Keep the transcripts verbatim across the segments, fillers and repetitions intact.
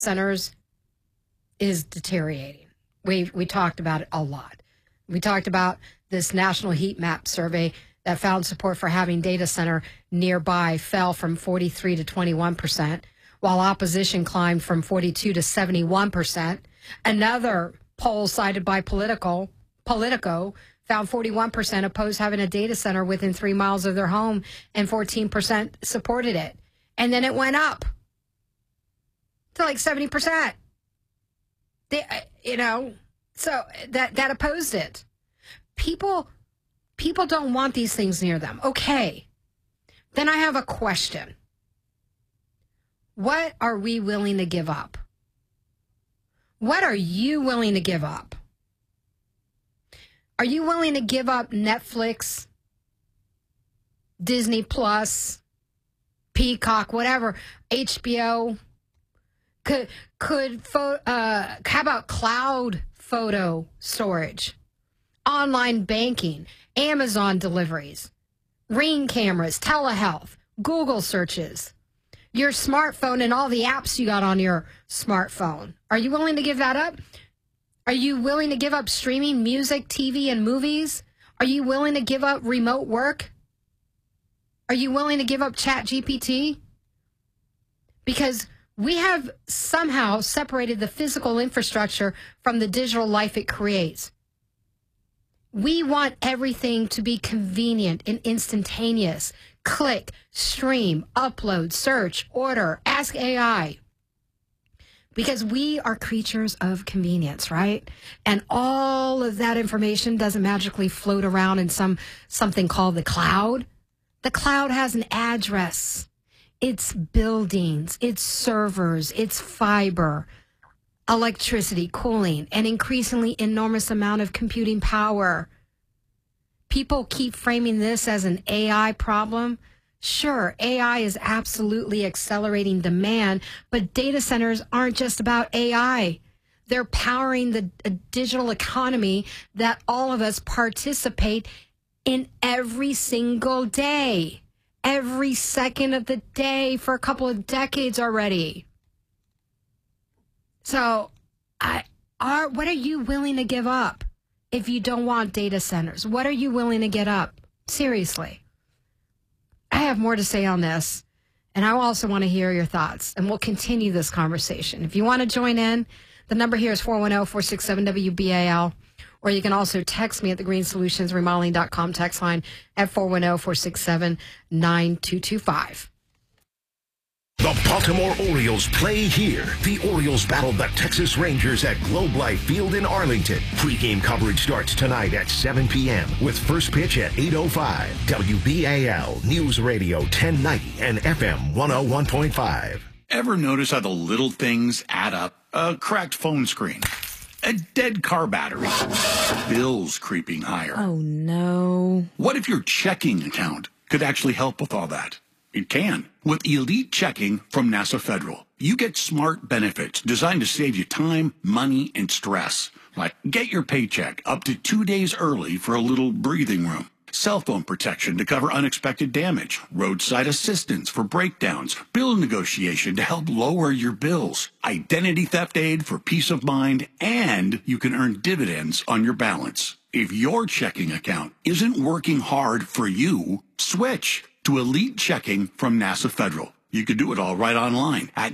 centers is deteriorating. We we talked about it a lot. We talked about this national heat map survey that found support for having data center nearby fell from forty-three to twenty-one percent, while opposition climbed from forty-two to seventy-one percent. Another poll cited by Politico, Politico found forty-one percent opposed having a data center within three miles of their home, and fourteen percent supported it. And then it went up to like seventy percent. They, you know, so that, that opposed it. People, people don't want these things near them. Okay. Then I have a question. What are we willing to give up? What are you willing to give up? Are you willing to give up Netflix, Disney Plus, Peacock, whatever, H B O? Could could uh, how about cloud photo storage, online banking, Amazon deliveries, Ring cameras, telehealth, Google searches, your smartphone and all the apps you got on your smartphone? Are you willing to give that up? Are you willing to give up streaming music, T V, and movies? Are you willing to give up remote work? Are you willing to give up Chat G P T? Because we have somehow separated the physical infrastructure from the digital life it creates. We want everything to be convenient and instantaneous. Click, stream, upload, search, order, ask A I. Because we are creatures of convenience, right? And all of that information doesn't magically float around in some something called the cloud. The cloud has an address. It's buildings, it's servers, it's fiber, electricity, cooling, and increasingly enormous amount of computing power. People keep framing this as an A I problem. Sure, A I is absolutely accelerating demand, but data centers aren't just about A I. They're powering the a digital economy that all of us participate in every single day. Every second of the day for a couple of decades already. So, I are what are you willing to give up if you don't want data centers? What are you willing to get up? Seriously. I have more to say on this, and I also want to hear your thoughts, and we'll continue this conversation. If you want to join in, the number here is four one zero, four six seven, W B A L. Or you can also text me at the green solutions remodeling dot com text line at four one zero, four six seven, nine two two five. The Baltimore Orioles play here. The Orioles battle the Texas Rangers at Globe Life Field in Arlington. Pre-game coverage starts tonight at seven p.m. with first pitch at eight oh five. W B A L News Radio ten ninety and F M one oh one point five. Ever notice how the little things add up? A cracked phone screen, a dead car battery, bills creeping higher. Oh, no. What if your checking account could actually help with all that? It can. With Elite Checking from NASA Federal, you get smart benefits designed to save you time, money, and stress. Like get your paycheck up to two days early for a little breathing room. Cell phone protection to cover unexpected damage, roadside assistance for breakdowns, bill negotiation to help lower your bills, identity theft aid for peace of mind, and you can earn dividends on your balance. If your checking account isn't working hard for you, switch to Elite Checking from NASA Federal. You can do it all right online at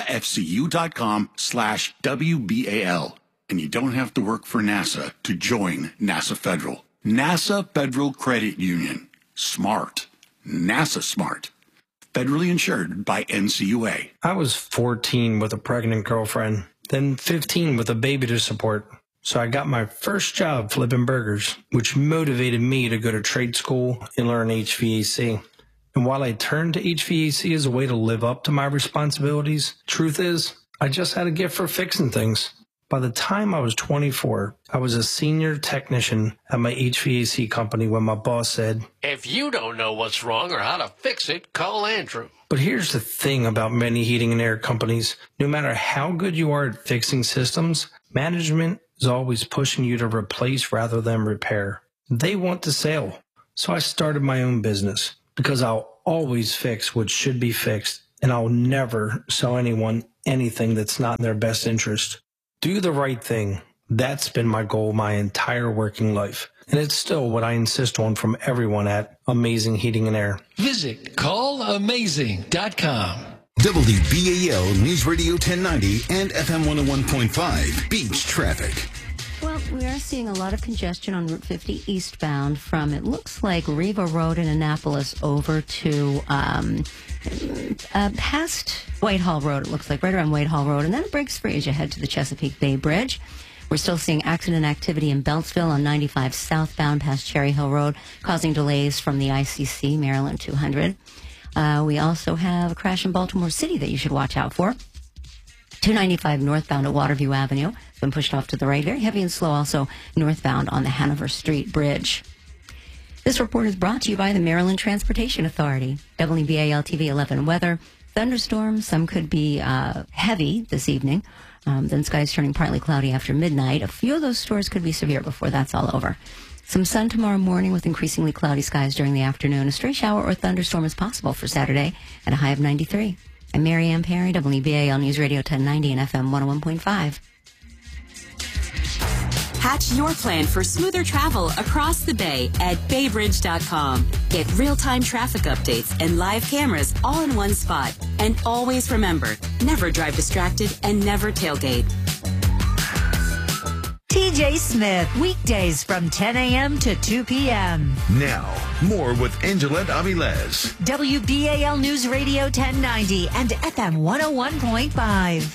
nasafcu.com slash WBAL. And you don't have to work for NASA to join NASA Federal. NASA Federal Credit Union. Smart. NASA smart. Federally insured by N C U A. I was fourteen with a pregnant girlfriend, then fifteen with a baby to support. So I got my first job flipping burgers, which motivated me to go to trade school and learn H V A C. And while I turned to H V A C as a way to live up to my responsibilities, truth is, I just had a gift for fixing things. By the time I was twenty-four, I was a senior technician at my H V A C company when my boss said, "If you don't know what's wrong or how to fix it, call Andrew." But here's the thing about many heating and air companies. No matter how good you are at fixing systems, management is always pushing you to replace rather than repair. They want to sell. So I started my own business because I'll always fix what should be fixed, and I'll never sell anyone anything that's not in their best interest. Do the right thing. That's been my goal my entire working life. And it's still what I insist on from everyone at Amazing Heating and Air. Visit call amazing dot com. W B A L News Radio ten ninety and F M one oh one point five Beach Traffic. Well, we are seeing a lot of congestion on Route fifty eastbound from, it looks like, Riva Road in Annapolis over to um, uh, past Whitehall Road, it looks like, right around Whitehall Road. And then it breaks free as you head to the Chesapeake Bay Bridge. We're still seeing accident activity in Beltsville on ninety-five southbound past Cherry Hill Road, causing delays from the I C C, Maryland two hundred. Uh, we also have a crash in Baltimore City that you should watch out for. two ninety-five northbound at Waterview Avenue. It's been pushed off to the right. Very heavy and slow also northbound on the Hanover Street Bridge. This report is brought to you by the Maryland Transportation Authority. W B A L T V eleven weather. Thunderstorms, some could be uh, heavy this evening. Um, then skies turning partly cloudy after midnight. A few of those storms could be severe before that's all over. Some sun tomorrow morning with increasingly cloudy skies during the afternoon. A stray shower or thunderstorm is possible for Saturday at a high of ninety-three. I'm Mary Ann Perry, W B A L News Radio ten ninety and F M one oh one point five. Hatch your plan for smoother travel across the bay at bay bridge dot com. Get real-time traffic updates and live cameras all in one spot. And always remember, never drive distracted and never tailgate. T J Smith, weekdays from ten a.m. to two p.m. Now, more with Angelette Avilés. W B A L News Radio ten ninety and F M one oh one point five.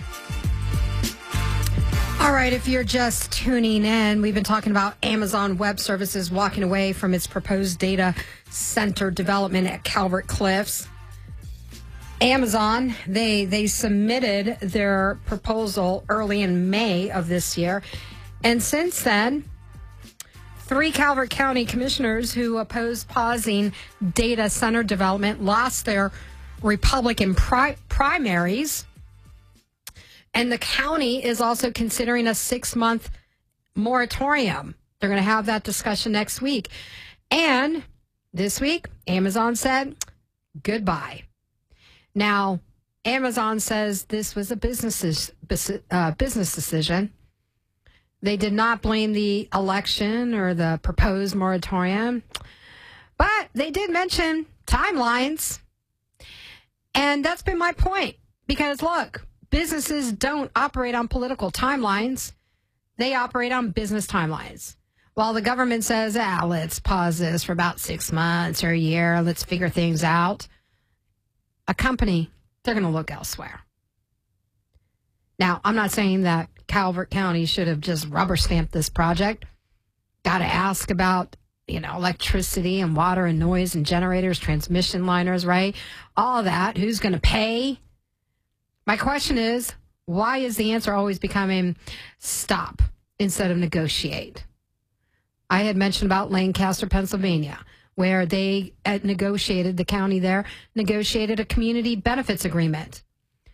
All right, if you're just tuning in, we've been talking about Amazon Web Services walking away from its proposed data center development at Calvert Cliffs. Amazon, they they submitted their proposal early in May of this year. And since then, three Calvert County commissioners who opposed pausing data center development lost their Republican pri- primaries. And the county is also considering a six-month moratorium. They're going to have that discussion next week. And this week, Amazon said goodbye. Now, Amazon says this was a business, uh, business decision. They did not blame the election or the proposed moratorium, but they did mention timelines. And that's been my point. Because, look, businesses don't operate on political timelines. They operate on business timelines. While the government says, ah, let's pause this for about six months or a year, let's figure things out, a company, they're going to look elsewhere. Now, I'm not saying that Calvert County should have just rubber stamped this project. Got to ask about, you know, electricity and water and noise and generators, transmission liners, right? All of that. Who's going to pay? My question is, why is the answer always becoming stop instead of negotiate? I had mentioned about Lancaster, Pennsylvania, where they had negotiated, the county there negotiated a community benefits agreement.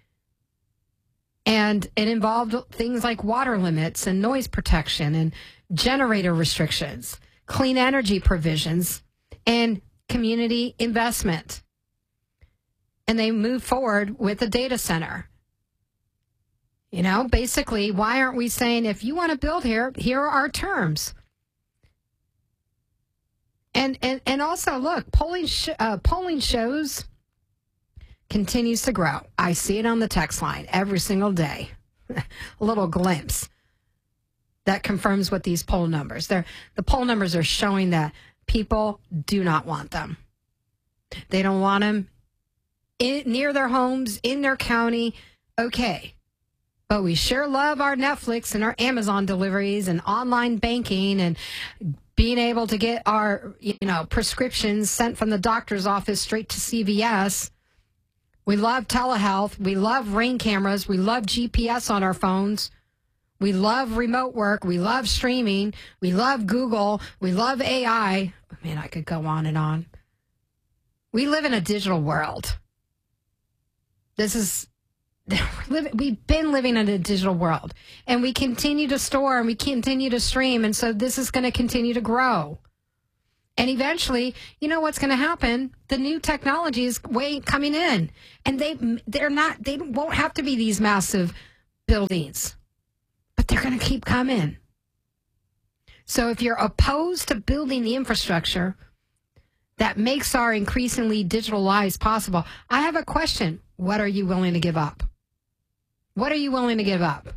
And it involved things like water limits and noise protection and generator restrictions, clean energy provisions, and community investment. And they moved forward with a data center. You know, basically, why aren't we saying, if you want to build here, here are our terms? And and, and also, look, polling sh- uh, polling shows continues to grow. I see it on the text line every single day. A little glimpse that confirms what these poll numbers. They're, the poll numbers are showing that people do not want them. They don't want them in, near their homes, in their county. Okay. But we sure love our Netflix and our Amazon deliveries and online banking and being able to get our, you know, prescriptions sent from the doctor's office straight to C V S. We love telehealth. We love Ring cameras. We love G P S on our phones. We love remote work. We love streaming. We love Google. We love A I. Man, I could go on and on. We live in a digital world. This is, we've been living in a digital world. And we continue to store and we continue to stream. And so this is going to continue to grow. And eventually, you know what's going to happen? The new technology is way coming in, and they they're not they won't have to be these massive buildings, but they're going to keep coming. So if you're opposed to building the infrastructure that makes our increasingly digital lives possible, I have a question. What are you willing to give up? What are you willing to give up?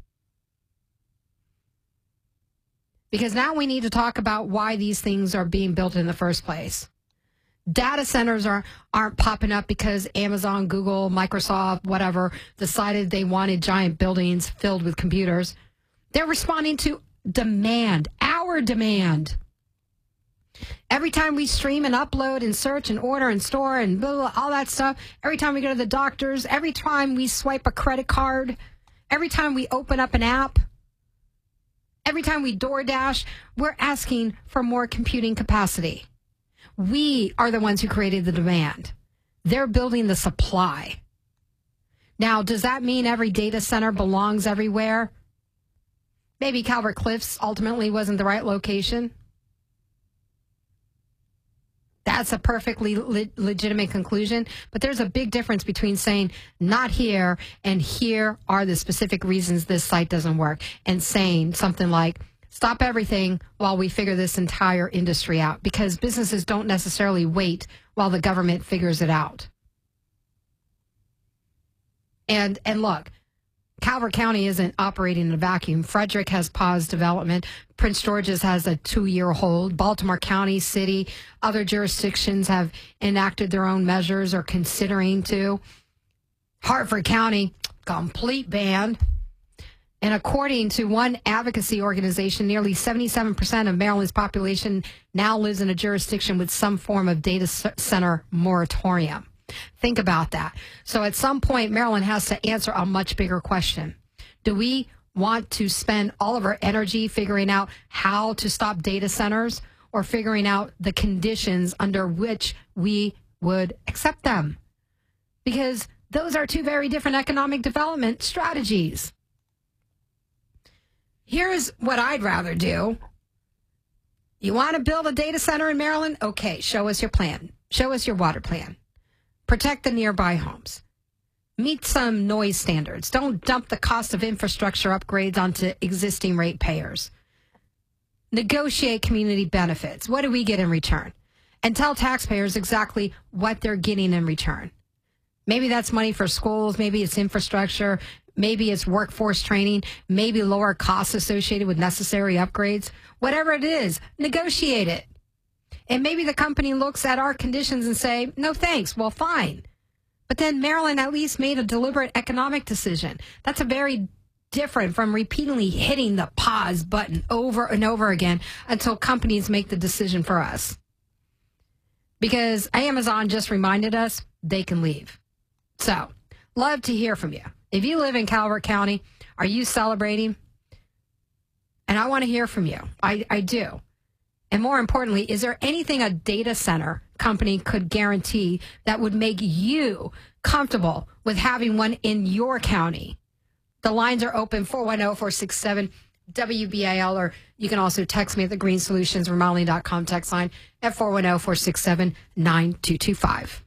Because now we need to talk about why these things are being built in the first place. Data centers are, aren't popping up because Amazon, Google, Microsoft, whatever, decided they wanted giant buildings filled with computers. They're responding to demand, our demand. Every time we stream and upload and search and order and store and blah, blah, all that stuff, every time we go to the doctors, every time we swipe a credit card, every time we open up an app, every time we DoorDash, we're asking for more computing capacity. We are the ones who created the demand. They're building the supply. Now, does that mean every data center belongs everywhere? Maybe Calvert Cliffs ultimately wasn't the right location. That's a perfectly le- legitimate conclusion. But there's a big difference between saying not here and here are the specific reasons this site doesn't work, and saying something like stop everything while we figure this entire industry out, because businesses don't necessarily wait while the government figures it out. And and look, Calvert County isn't operating in a vacuum. Frederick has paused development. Prince George's has a two-year hold. Baltimore County, city, other jurisdictions have enacted their own measures or considering to. Hartford County, complete ban. And according to one advocacy organization, nearly seventy-seven percent of Maryland's population now lives in a jurisdiction with some form of data center moratorium. Think about that. So at some point, Maryland has to answer a much bigger question. Do we want to spend all of our energy figuring out how to stop data centers, or figuring out the conditions under which we would accept them? Because those are two very different economic development strategies. Here's what I'd rather do. You want to build a data center in Maryland? Okay, show us your plan. Show us your water plan. Protect the nearby homes. Meet some noise standards. Don't dump the cost of infrastructure upgrades onto existing ratepayers. Negotiate community benefits. What do we get in return? And tell taxpayers exactly what they're getting in return. Maybe that's money for schools. Maybe it's infrastructure. Maybe it's workforce training. Maybe lower costs associated with necessary upgrades. Whatever it is, negotiate it. And maybe the company looks at our conditions and say, no thanks, well, fine. But then Maryland at least made a deliberate economic decision. That's a very different from repeatedly hitting the pause button over and over again until companies make the decision for us. Because Amazon just reminded us they can leave. So, love to hear from you. If you live in Calvert County, are you celebrating? And I want to hear from you. I, I do. And more importantly, is there anything a data center company could guarantee that would make you comfortable with having one in your county? The lines are open, four one zero, four six seven, W B A L, or you can also text me at the green solutions remodeling dot com text line at four one zero, four six seven, nine two two five.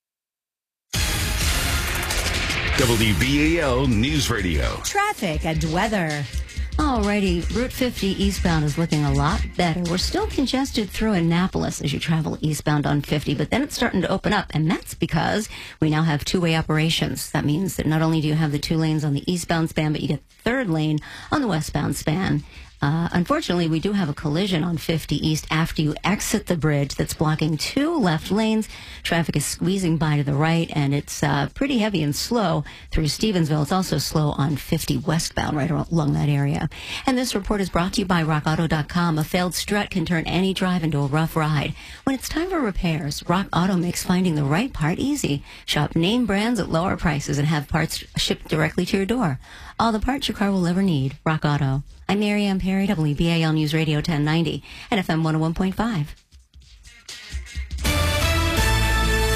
W B A L News Radio. Traffic and weather. Alrighty, Route fifty eastbound is looking a lot better. We're still congested through Annapolis as you travel eastbound on fifty, but then it's starting to open up, and that's because we now have two-way operations. That means that not only do you have the two lanes on the eastbound span, but you get the third lane on the westbound span. Uh, unfortunately, we do have a collision on fifty East after you exit the bridge that's blocking two left lanes. Traffic is squeezing by to the right, and it's uh, pretty heavy and slow through Stevensville. It's also slow on fifty westbound right along that area. And this report is brought to you by rock auto dot com. A failed strut can turn any drive into a rough ride. When it's time for repairs, Rock Auto makes finding the right part easy. Shop name brands at lower prices and have parts shipped directly to your door. All the parts your car will ever need. Rock Auto. I'm Mary Ann Perry, W B A L News Radio ten ninety and F M one oh one point five.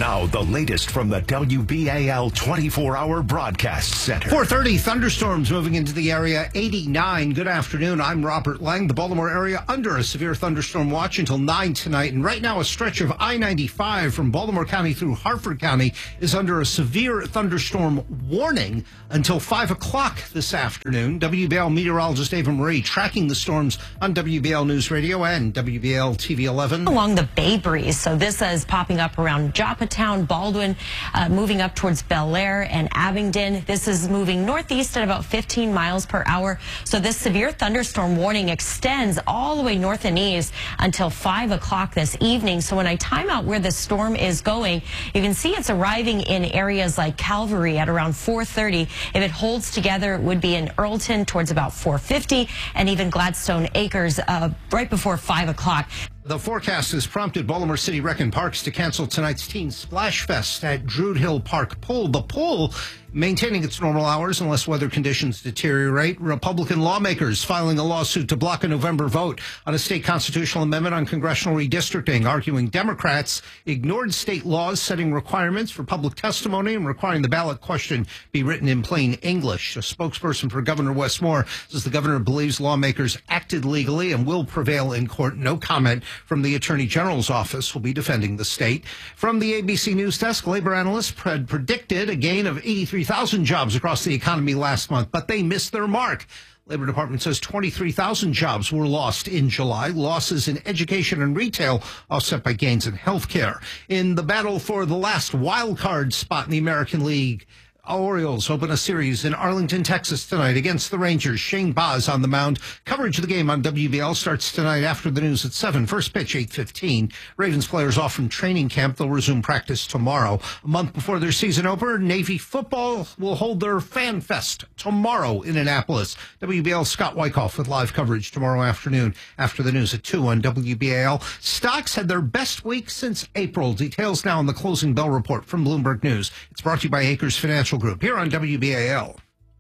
Now, the latest from the W B A L twenty-four hour broadcast center. four thirty, thunderstorms moving into the area, eighty-nine. Good afternoon. I'm Robert Lang. The Baltimore area under a severe thunderstorm watch until nine tonight. And right now, a stretch of I ninety-five from Baltimore County through Harford County is under a severe thunderstorm warning until five o'clock this afternoon. W B A L meteorologist Ava Marie tracking the storms on W B A L News Radio and W B A L T V eleven. Along the Bay Breeze. So this is popping up around Joppatown, Baldwin, uh, moving up towards Bel Air and Abingdon. This is moving northeast at about fifteen miles per hour. So this severe thunderstorm warning extends all the way north and east until five o'clock this evening. So when I time out where the storm is going, you can see it's arriving in areas like Calvary at around four thirty. If it holds together, it would be in Earlton towards about four fifty, and even Gladstone Acres uh, right before five o'clock. The forecast has prompted Baltimore City Rec and Parks to cancel tonight's Teen Splash Fest at Druid Hill Park Pool. The pool maintaining its normal hours unless weather conditions deteriorate. Republican lawmakers filing a lawsuit to block a November vote on a state constitutional amendment on congressional redistricting, arguing Democrats ignored state laws setting requirements for public testimony and requiring the ballot question be written in plain English. A spokesperson for Governor Wes Moore says the governor believes lawmakers acted legally and will prevail in court. No comment from the Attorney General's office will be defending the state. From the A B C News Desk, labor analysts had predicted a gain of eighty-three thousand jobs across the economy last month, but they missed their mark. Labor Department says twenty-three thousand jobs were lost in July. Losses in education and retail offset by gains in healthcare. In the battle for the last wild card spot in the American League, Orioles open a series in Arlington, Texas tonight against the Rangers. Shane Baz on the mound. Coverage of the game on W B L starts tonight after the news at seven. First pitch, eight fifteen. Ravens players off from training camp. They'll resume practice tomorrow. A month before their season opener, Navy football will hold their Fan Fest tomorrow in Annapolis. W B L Scott Wyckoff with live coverage tomorrow afternoon after the news at two on W B A L. Stocks had their best week since April. Details now on the closing bell report from Bloomberg News. It's brought to you by Acres Financial Group here on W B A L.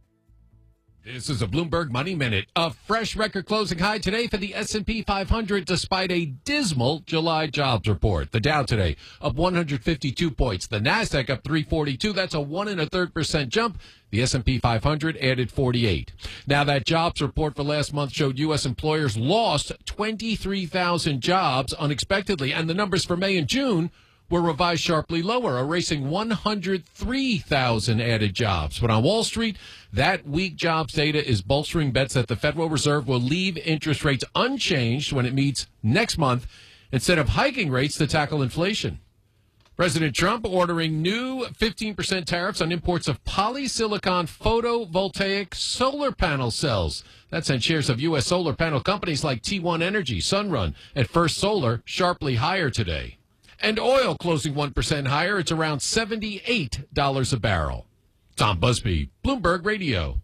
This is a Bloomberg Money Minute. A fresh record closing high today for the S and P five hundred despite a dismal July jobs report. The Dow today up one hundred fifty-two points. The Nasdaq up three forty-two. That's a one and a third percent jump. The S and P five hundred added forty-eight. Now, that jobs report for last month showed U S employers lost twenty-three thousand jobs unexpectedly, and the numbers for May and June were revised sharply lower, erasing one hundred three thousand added jobs. But on Wall Street, that weak jobs data is bolstering bets that the Federal Reserve will leave interest rates unchanged when it meets next month instead of hiking rates to tackle inflation. President Trump ordering new fifteen percent tariffs on imports of polysilicon photovoltaic solar panel cells. That sent shares of U S solar panel companies like T one Energy, Sunrun, and First Solar sharply higher today. And oil closing one percent higher. It's around seventy-eight dollars a barrel. Tom Busby, Bloomberg Radio.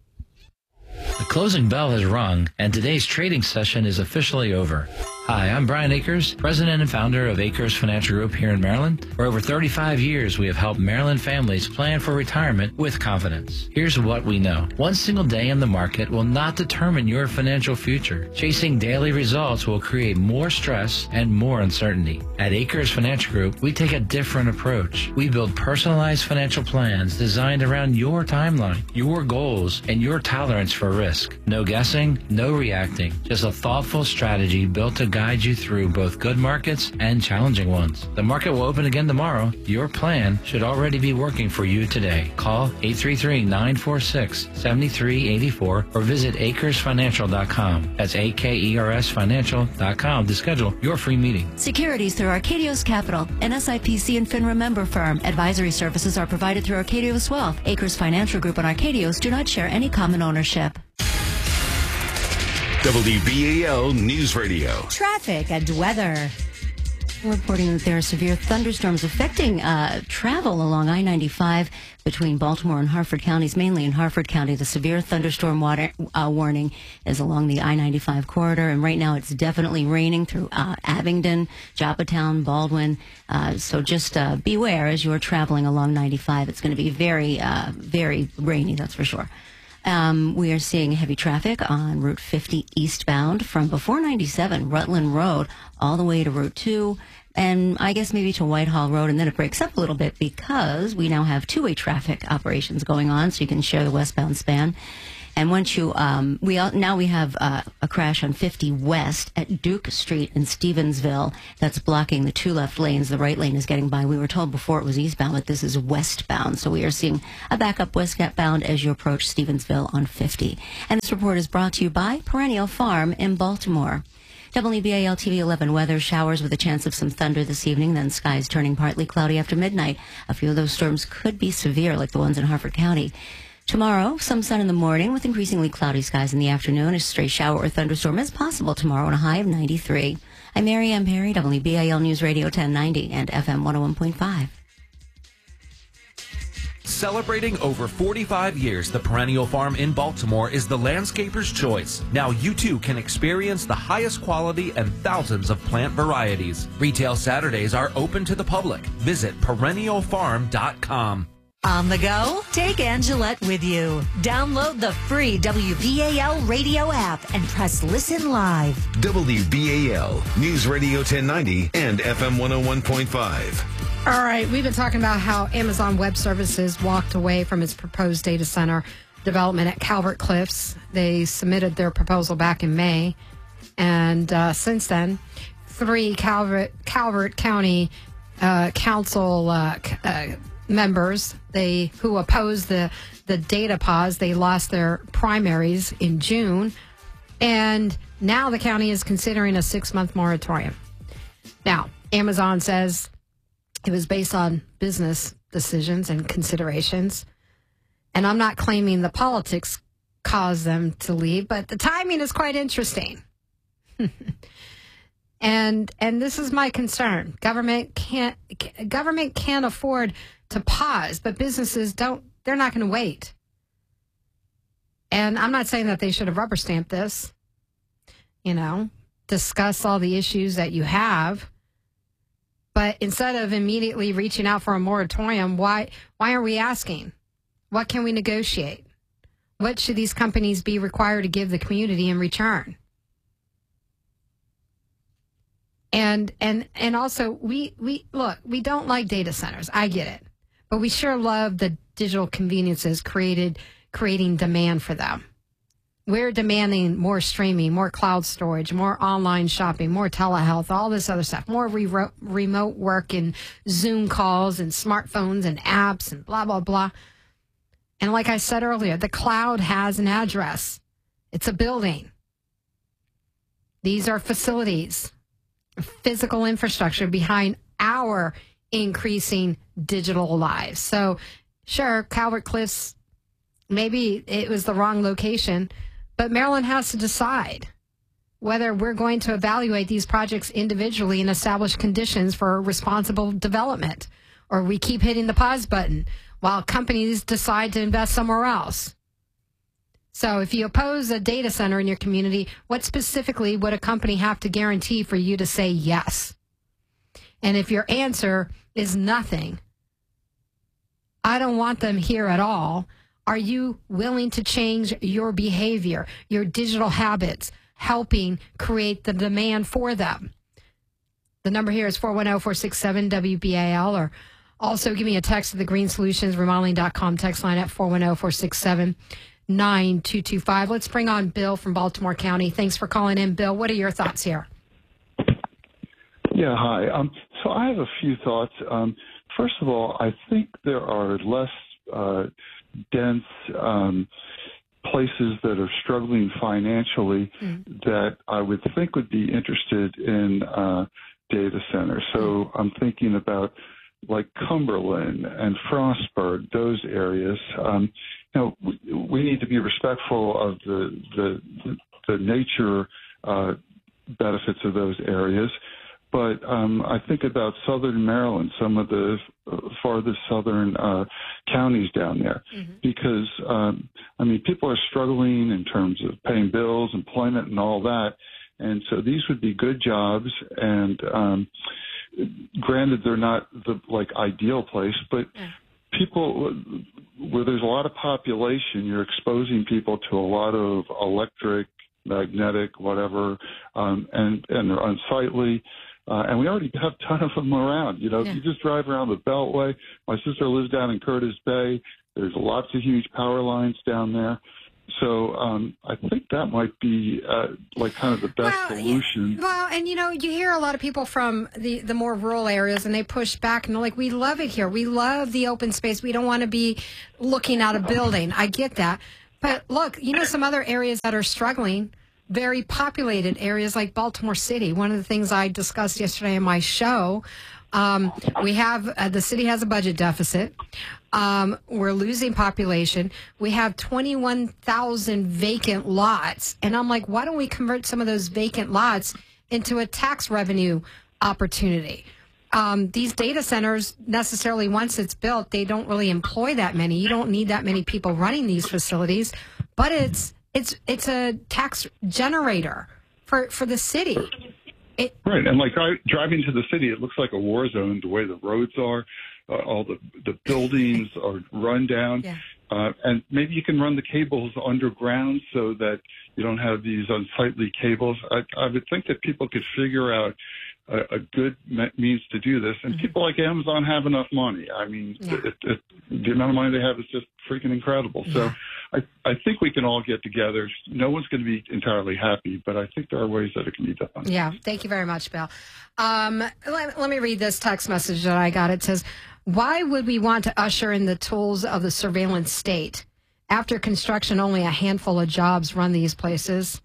The closing bell has rung, and today's trading session is officially over. Hi, I'm Brian Akers, president and founder of Akers Financial Group here in Maryland. For over thirty-five years, we have helped Maryland families plan for retirement with confidence. Here's what we know. One single day in the market will not determine your financial future. Chasing daily results will create more stress and more uncertainty. At Akers Financial Group, we take a different approach. We build personalized financial plans designed around your timeline, your goals, and your tolerance for risk. No guessing, no reacting, just a thoughtful strategy built to guide you through both good markets and challenging ones. The market will open again tomorrow. Your plan should already be working for you today. Call eight three three, nine four six, seven three eight four or visit acres financial dot com. That's A K E R S financial dot com to schedule your free meeting. Securities through Arcadios Capital, an S I P C and FINRA member firm. Advisory services are provided through Arcadios Wealth. Acres Financial Group and Arcadios do not share any common ownership. W B A L News Radio. Traffic and weather. Reporting that there are severe thunderstorms affecting uh, travel along I ninety-five between Baltimore and Harford counties, mainly in Harford County. The severe thunderstorm water, uh, warning is along the I ninety-five corridor, and right now it's definitely raining through uh, Abingdon, Joppatown, Baldwin. Uh, so just uh, beware as you're traveling along ninety-five. It's going to be very, uh, very rainy, that's for sure. Um, we are seeing heavy traffic on Route fifty eastbound from before ninety-seven, Rutland Road, all the way to Route two, and I guess maybe to Whitehall Road, and then it breaks up a little bit because we now have two-way traffic operations going on, so you can share the westbound span. And once you, um, we all, now we have uh, a crash on fifty West at Duke Street in Stevensville that's blocking the two left lanes. The right lane is getting by. We were told before it was eastbound, but this is westbound. So we are seeing a backup westbound as you approach Stevensville on fifty. And this report is brought to you by Perennial Farm in Baltimore. W B A L T V eleven weather, showers with a chance of some thunder this evening, then skies turning partly cloudy after midnight. A few of those storms could be severe, like the ones in Harford County. Tomorrow, some sun in the morning with increasingly cloudy skies in the afternoon. A stray shower or thunderstorm is possible tomorrow and a high of ninety-three. I'm Mary Ann Perry, W B A L News Radio ten ninety and F M one oh one point five. Celebrating over forty-five years, the Perennial Farm in Baltimore is the landscaper's choice. Now you too can experience the highest quality and thousands of plant varieties. Retail Saturdays are open to the public. Visit perennial farm dot com. On the go? Take Angelette with you. Download the free W B A L radio app and press listen live. W B A L News Radio ten ninety and F M one oh one point five. All right, we've been talking about how Amazon Web Services walked away from its proposed data center development at Calvert Cliffs. They submitted their proposal back in May, and uh, since then, three Calvert, Calvert County uh, Council uh, uh, members, they who opposed the, the data pause, they lost their primaries in June, and now the county is considering a six-month moratorium. Now, Amazon says it was based on business decisions and considerations. And I'm not claiming the politics caused them to leave, but the timing is quite interesting. and and this is my concern. Government can't government can't afford to pause, but businesses don't, they're not going to wait. And I'm not saying that they should have rubber stamped this. You know, discuss all the issues that you have. But instead of immediately reaching out for a moratorium, why why are we asking? What can we negotiate? What should these companies be required to give the community in return? And and and also, we, we look, we don't like data centers. I get it. But we sure love the digital conveniences created creating demand for them. We're demanding more streaming, more cloud storage, more online shopping, more telehealth, all this other stuff, more re- remote work and Zoom calls and smartphones and apps and blah, blah, blah. And like I said earlier, the cloud has an address. It's a building. These are facilities, physical infrastructure behind our increasing digital lives. So sure, Calvert Cliffs, maybe it was the wrong location, but Maryland has to decide whether we're going to evaluate these projects individually and establish conditions for responsible development, or we keep hitting the pause button while companies decide to invest somewhere else. So if you oppose a data center in your community, what specifically would a company have to guarantee for you to say yes? And if your answer is nothing, I don't want them here at all, are you willing to change your behavior, your digital habits, helping create the demand for them? The number here is four one zero, four six seven, W B A L, or also give me a text to the green solutions remodeling dot com text line at four one zero, four six seven, nine two two five. Let's bring on Bill from Baltimore County. Thanks for calling in, Bill. What are your thoughts here? Yeah, hi. Um, so I have a few thoughts. Um, first of all, I think there are less uh, dense um, places that are struggling financially mm. that I would think would be interested in uh, data centers. So mm. I'm thinking about like Cumberland and Frostburg, those areas. Um, you know, we, we need to be respectful of the the, the, the nature uh, benefits of those areas. But um, I think about southern Maryland, some of the farthest southern uh, counties down there, mm-hmm. because, um, I mean, people are struggling in terms of paying bills, employment, and all that. And so these would be good jobs. And um, granted, they're not the like ideal place, but people, where there's a lot of population, you're exposing people to a lot of electric, magnetic, whatever, um, and, and they're unsightly. Uh, and we already have a ton of them around. You know, yeah. You just drive around the Beltway. My sister lives down in Curtis Bay. There's lots of huge power lines down there. So um, I think that might be uh, like kind of the best well, solution. Well, and you know, you hear a lot of people from the, the more rural areas, and they push back and they're like, we love it here. We love the open space. We don't want to be looking at a building. I get that. But look, you know, some other areas that are struggling, very populated areas like Baltimore City. One of the things I discussed yesterday in my show, um, we have, uh, the city has a budget deficit. Um, we're losing population. We have twenty-one thousand vacant lots. And I'm like, why don't we convert some of those vacant lots into a tax revenue opportunity? Um, these data centers, necessarily once it's built, they don't really employ that many. You don't need that many people running these facilities, but it's it's it's a tax generator for, for the city. It, right. And like I, driving to the city, it looks like a war zone, the way the roads are. Uh, all the, the buildings are run down. Yeah. Uh, and maybe you can run the cables underground so that you don't have these unsightly cables. I, I would think that people could figure out a, a good me- means to do this. And mm-hmm. people like Amazon have enough money. I mean, yeah. it, it, the amount of money they have is just freaking incredible. Yeah. So I, I think we can all get together. No one's going to be entirely happy, but I think there are ways that it can be done. Yeah. Thank you very much, Bill. Um, let, let me read this text message that I got. It says, why would we want to usher in the tools of the surveillance state? After construction, only a handful of jobs run these places.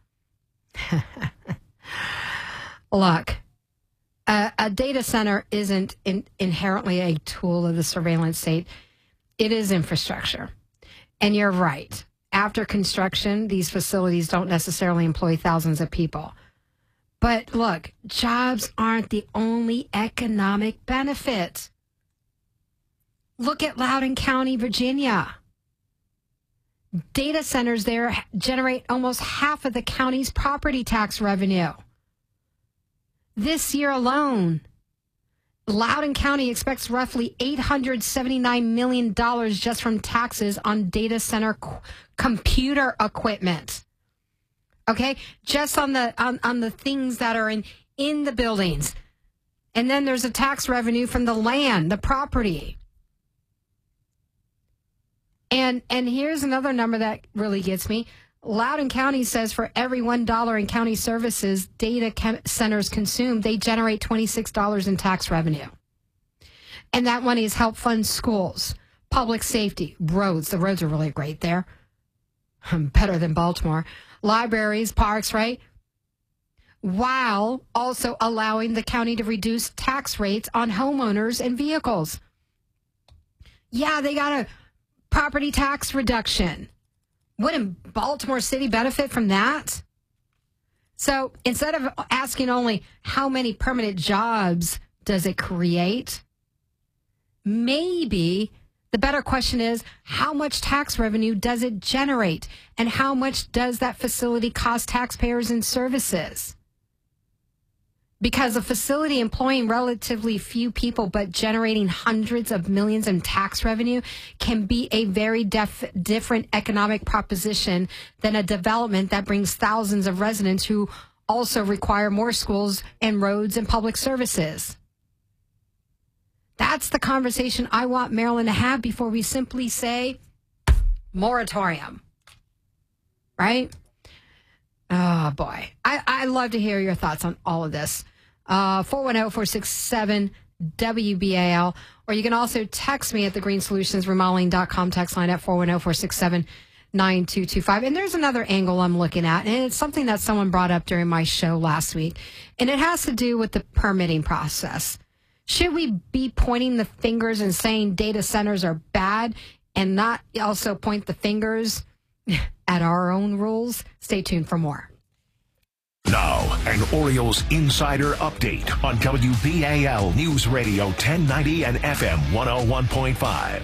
Look, a, a data center isn't in, inherently a tool of the surveillance state. It is infrastructure. And you're right. After construction, these facilities don't necessarily employ thousands of people. But look, jobs aren't the only economic benefit. Look at Loudoun County, Virginia. Data centers there generate almost half of the county's property tax revenue. This year alone, Loudoun County expects roughly eight hundred seventy-nine million dollars just from taxes on data center c- computer equipment. Okay? Just on the on, on the things that are in, in the buildings. And then there's a tax revenue from the land, the property. And and here's another number that really gets me. Loudoun County says for every one dollar in county services data chem- centers consume, they generate twenty-six dollars in tax revenue. And that money is help fund schools, public safety, roads. The roads are really great there. Better than Baltimore. Libraries, parks, right? While also allowing the county to reduce tax rates on homeowners and vehicles. Yeah, they got a property tax reduction. Wouldn't Baltimore City benefit from that? So instead of asking only how many permanent jobs does it create, maybe the better question is how much tax revenue does it generate and how much does that facility cost taxpayers in services? Because a facility employing relatively few people but generating hundreds of millions in tax revenue can be a very def- different economic proposition than a development that brings thousands of residents who also require more schools and roads and public services. That's the conversation I want Maryland to have before we simply say moratorium. Right? Oh, boy. I, I love to hear your thoughts on all of this. Uh, four one zero, four six seven, W B A L. Or you can also text me at the green solutions remodeling dot com text line at four one zero, four six seven, nine two two five. And there's another angle I'm looking at, and it's something that someone brought up during my show last week, and it has to do with the permitting process. Should we be pointing the fingers and saying data centers are bad and not also point the fingers at our own rules? Stay tuned for more. Now, an Orioles Insider Update on W B A L News Radio ten ninety and F M one oh one point five.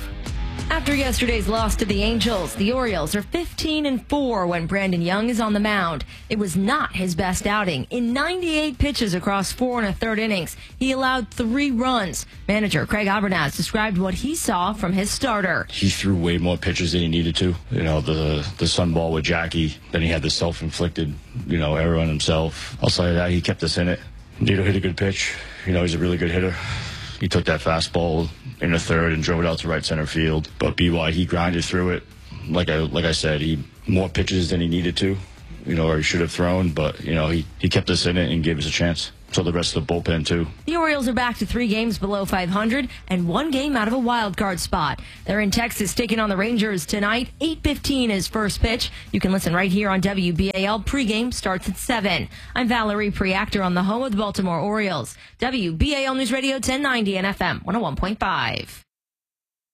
After yesterday's loss to the Angels, the Orioles are fifteen and four when Brandon Young is on the mound. It was not his best outing. In ninety-eight pitches across four and a third innings, he allowed three runs. Manager Craig Abernathy described what he saw from his starter. He threw way more pitches than he needed to. You know, the the sun ball with Jackie, then he had the self-inflicted, you know, error on himself. I'll say that he kept us in it. Dito hit a good pitch. You know, he's a really good hitter. He took that fastball in the third and drove it out to right center field. But B Y, he grinded through it. Like I like I said, he more pitches than he needed to, you know, or he should have thrown. But, you know, he, he kept us in it and gave us a chance. So the rest of the bullpen, too. The Orioles are back to three games below five hundred and one game out of a wild card spot. They're in Texas taking on the Rangers tonight. eight fifteen is first pitch. You can listen right here on W B A L. Pregame starts at seven. I'm Valerie Preactor on the home of the Baltimore Orioles. W B A L News Radio ten ninety and F M one oh one point five.